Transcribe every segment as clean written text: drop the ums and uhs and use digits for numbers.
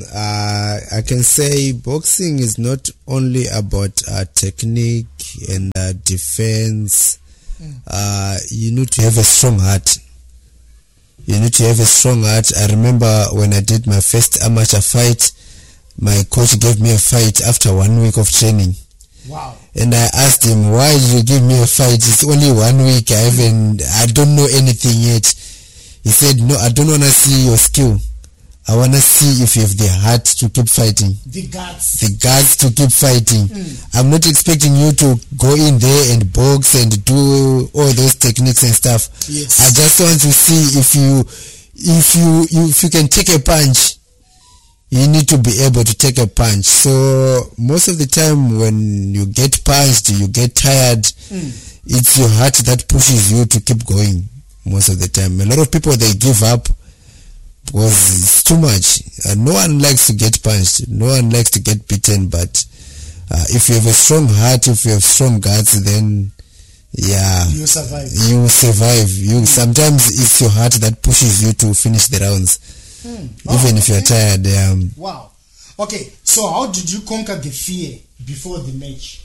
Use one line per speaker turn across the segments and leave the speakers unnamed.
I can say boxing is not only about technique and defense. You need to have a strong heart. You need to have a strong heart. I remember when I did my first amateur fight, my coach gave me a fight after 1 week of training.
Wow. And
I asked him, why did you give me a fight? It's only 1 week. I don't know anything yet. He said, no, I don't want to see your skill. I want to see if you have the heart to keep fighting.
The guts.
The guts to keep fighting. I'm not expecting you to go in there and box and do all those techniques and stuff.
Yes.
I just want to see if you can take a punch. You need to be able to take a punch. So most of the time when you get punched, you get tired. It's your heart that pushes you to keep going most of the time. A lot of people, they give up because it's too much. No one likes to get punched. No one likes to get beaten. But if you have a strong heart, if you have strong guts, then
you survive.
You survive. Sometimes it's your heart that pushes you to finish the rounds. Even if you're tired.
Wow. Okay, so how did you conquer the fear before the match?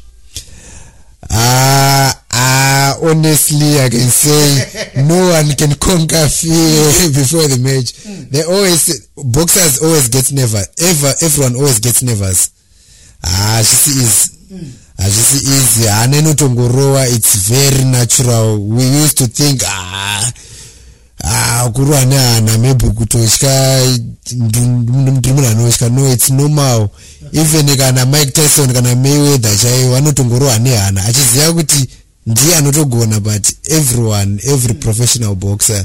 Honestly, I can say no one can conquer fear before the match. Boxers always get nervous. Everyone always gets nervous. It's very natural. We used to think no, it's normal. Even Mike Tyson Mayweather but every professional boxer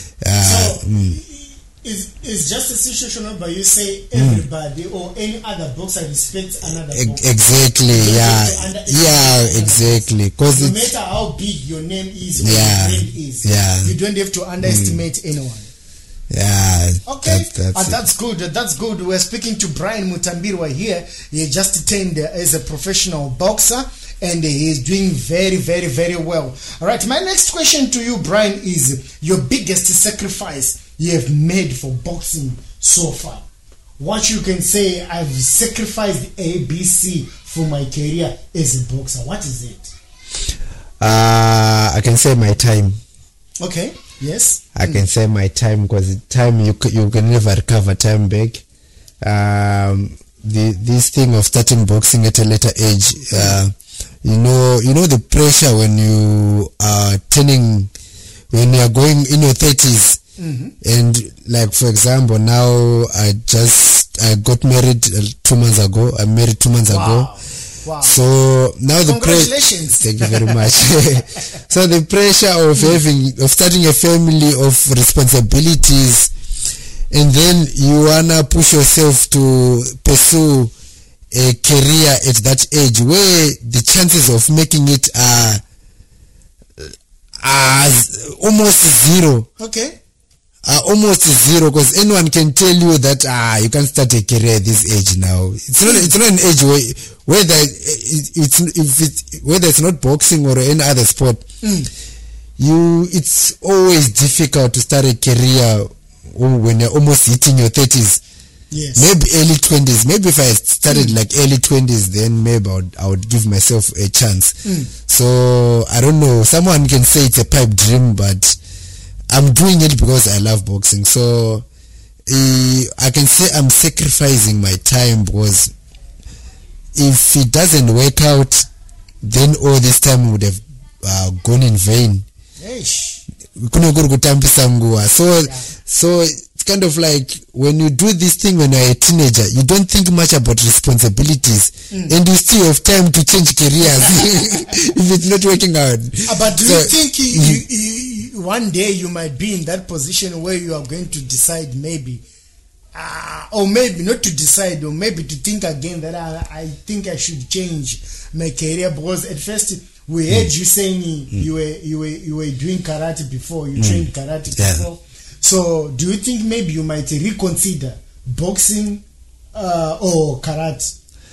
is just a situation where you say everybody or any other boxer respects another boxer.
Exactly, exactly.
Because no matter how big your name is or your name is, you don't have to underestimate anyone. Okay, that's good. That's good. We're speaking to Brian Mutambirwa here. He just trained as a professional boxer, and he is doing very, very, very well. All right. My next question to you, Brian, is your biggest sacrifice you have made for boxing so far. What you can say, I've sacrificed ABC for my career as a boxer. What is it?
I can say my time.
Okay. Yes.
I can say my time, because time you can never recover time back. This thing of starting boxing at a later age, you know the pressure when you are when you are going in your 30s. And like, for example, now I got married 2 months ago. I'm married 2 months ago.
Wow.
So now the
congratulations.
Thank you very much. So the pressure of starting a family, of responsibilities, and then you wanna push yourself to pursue a career at that age where the chances of making it are almost zero.
Okay.
Almost zero, because anyone can tell you that you can't start a career at this age now. It's not an age whether it's not boxing or any other sport. It's always difficult to start a career when you're almost hitting your 30s.
Yes.
Maybe early 20s. Maybe if I started like early 20s, then maybe I would give myself a chance. So I don't know. Someone can say it's a pipe dream, but I'm doing it because I love boxing. So I can say I'm sacrificing my time, because if it doesn't work out, then all this time would have gone in vain. So it's kind of like when you do this thing when you're a teenager, you don't think much about responsibilities, and you still have time to change careers if it's not working out.
But do you think one day you might be in that position where you are going to decide maybe, or maybe not to decide, or maybe to think again that I think I should change my career? Because at first we heard you saying you were doing karate before, you trained karate before. So do you think maybe you might reconsider boxing or karate?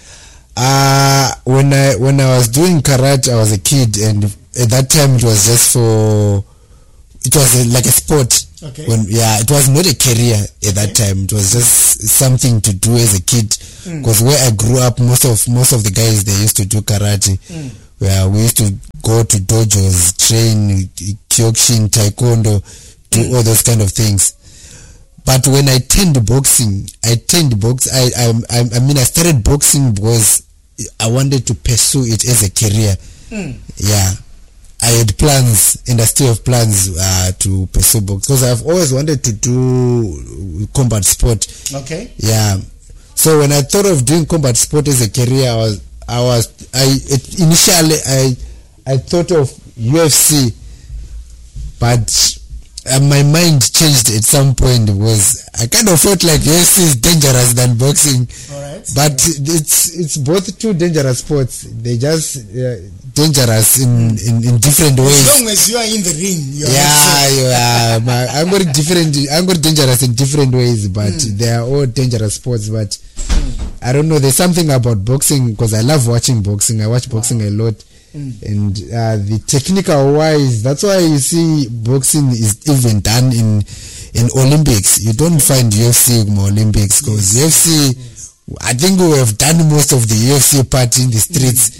When I was doing karate, I was a kid, and at that time it was like a sport.
Okay.
It was not a career at that time. It was just something to do as a kid. Because where I grew up, most of the guys, they used to do karate. Where we used to go to dojos, train, kyokushin, taekwondo, do all those kind of things. But when I turned boxing, I started boxing because I wanted to pursue it as a career. Yeah. I had plans, and I still have plans to pursue boxing, because I've always wanted to do combat sport.
Okay.
Yeah. So when I thought of doing combat sport as a career, initially I thought of UFC, but my mind changed at some point, because I kind of felt like UFC is dangerous than boxing.
All right.
But it's both two dangerous sports. They just dangerous in different ways.
As long as you are in the ring, you
are. I'm very dangerous in different ways, but they are all dangerous sports. But I don't know. There's something about boxing, because I love watching boxing. I watch boxing a lot. And the technical wise, that's why you see boxing is even done in Olympics. You don't find UFC in Olympics, because UFC, I think we have done most of the UFC part in the streets.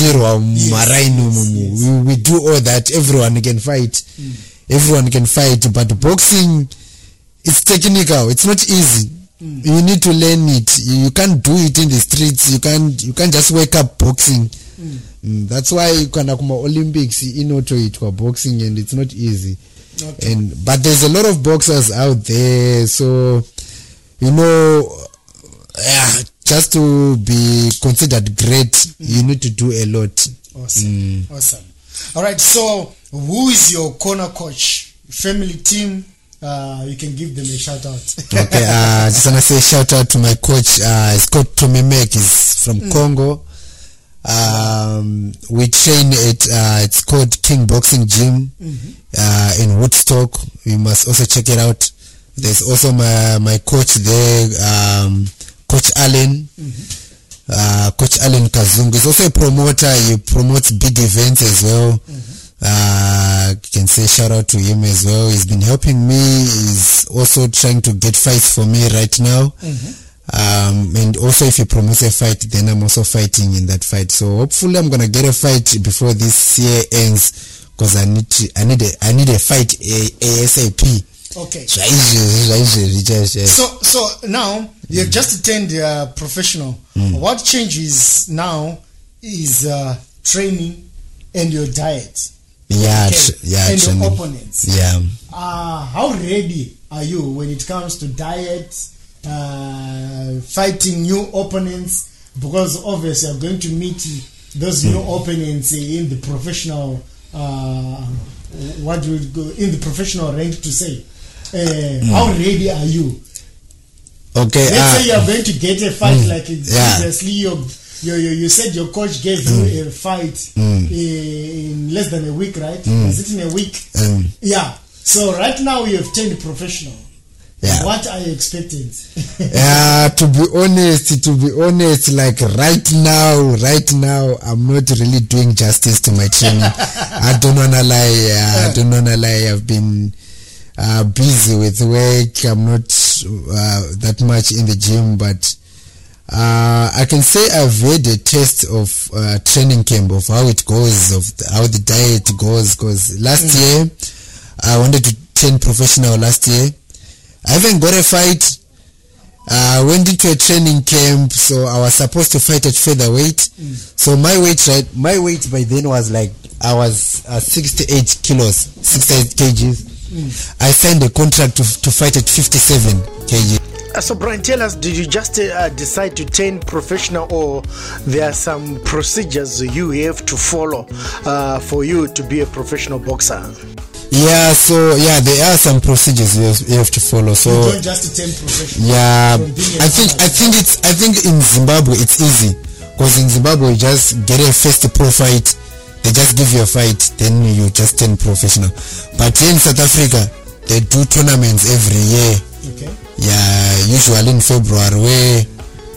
We do all that. Everyone can fight. Everyone can fight. But boxing, it's technical. It's not easy. You need to learn it. You can't do it in the streets. You can't just wake up boxing. That's why kana kuma Olympics to it for boxing, and it's not easy. Okay. But there's a lot of boxers out there, so just to be considered great, you need to do a lot.
Awesome. All right, so who is your corner coach? Family, team? You can give them a shout out.
Okay, just wanna say shout out to my coach. It's called Tommy Mek. He's from Congo. We train at it's called King Boxing Gym in Woodstock. You must also check it out. There's also my coach there, Coach Allen. Coach Allen Kazungu is also a promoter. He promotes big events as well. You can say shout out to him as well. He's been helping me. He's also trying to get fights for me right now. And also if he promotes a fight, then I'm also fighting in that fight. So hopefully I'm gonna get a fight before this year ends, because I need a fight ASAP.
Okay.
So
so now you've just turned professional. What changes now is training and your diet. And
training.
Your opponents.
Yeah.
How ready are you when it comes to diet? Fighting new opponents, because obviously I'm going to meet those new opponents in the professional in the professional rank, to say how ready are you?
Okay,
let's say you're going to get a fight like previously you said your coach gave you a fight in less than a week, right? Was it in a week? Yeah. So right now you have turned professional. Yeah. What are you expecting?
To be honest, like right now, I'm not really doing justice to my training. I don't wanna lie. I've been busy with work. I'm not that much in the gym, but I can say I've had a taste of training camp, of how it goes, of how the diet goes. Because last year, I wanted to turn professional last year. I haven't got a fight. I went into a training camp, so I was supposed to fight at featherweight. So my weight by then was like, I was 68 kilos, 68 kgs. I signed a contract to fight at 57 kg.
So Brian, tell us, did you just decide to turn professional, or there are some procedures you have to follow for you to be a professional boxer?
Yeah, so there are some procedures you have to follow. So
you don't just turn professional.
Yeah, I think in Zimbabwe it's easy, because in Zimbabwe you just get a first pro fight, they just give you a fight, then you just turn professional. But here in South Africa, they do tournaments every year.
Okay.
Yeah, usually in February, where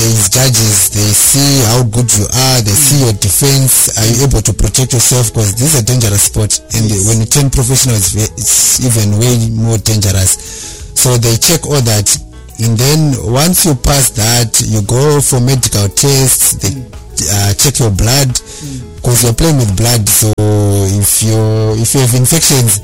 is judges. They see how good you are. They see your defense. Are you able to protect yourself? Because this is a dangerous sport, and when you turn professional, it's even way more dangerous. So they check all that, and then once you pass that, you go for medical tests. They check your blood, because you're playing with blood. So if you have infections,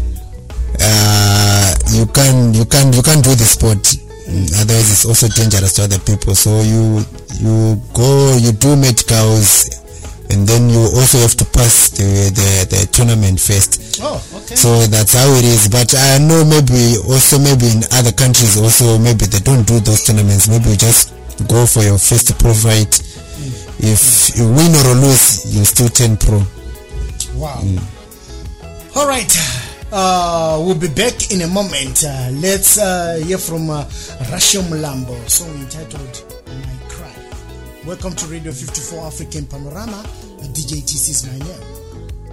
you can't do the sport. Otherwise it's also dangerous to other people. So you do medicals, and then you also have to pass the tournament first.
Oh, okay.
So that's how it is. But I know maybe in other countries also, maybe they don't do those tournaments. Maybe you just go for your first pro fight. If you win or lose, you still turn pro.
Wow. All right. We'll be back in a moment. Let's hear from Rachel Mulambo, song entitled My Cry. Welcome to Radio 54 African Panorama. DJ TC is my name.